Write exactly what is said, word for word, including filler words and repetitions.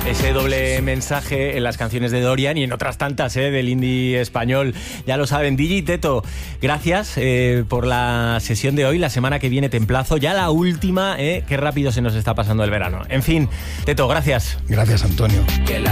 Ese doble mensaje en las canciones de Dorian y en otras tantas eh, del indie español. Ya lo saben, D J Teto, gracias eh, por la sesión de hoy. La semana que viene te emplazo. Ya la última, eh, qué rápido se nos está pasando el verano. En fin, Teto, gracias. Gracias, Antonio. Que la